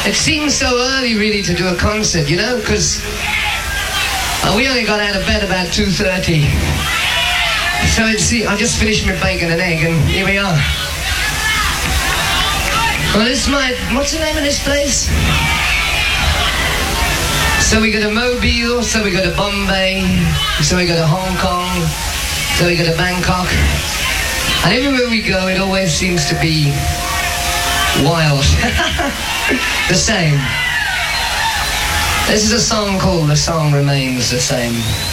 It seems so early really to do a concert, you know, because we only got out of bed about 2:30. So I just finished my bacon and egg and here we are. Well, this is what's the name of this place? So we go to Mobile, so we go to Bombay, so we go to Hong Kong, so we go to Bangkok. And everywhere we go, it always seems to be wild. The same. This is a song called The Song Remains the Same.